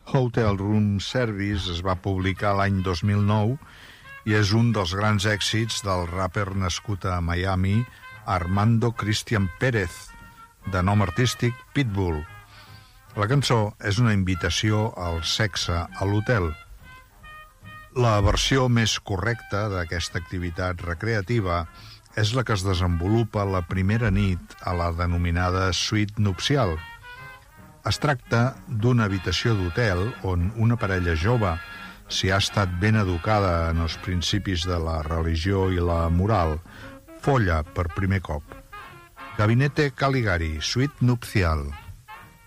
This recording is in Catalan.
Hotel Room Service es va publicar l'any 2009 i és un dels grans èxits del rapper nascut a Miami, Armando Cristian Pérez, de nom artístic Pitbull. La cançó és una invitació al sexe a l'hotel. La versió més correcta d'aquesta activitat recreativa és la que es desenvolupa la primera nit a la denominada suite nupcial. Es tracta d'una habitació d'hotel on una parella jove, si ha estat ben educada en els principis de la religió i la moral, folla per primer cop. Gabinete Caligari, suite nupcial.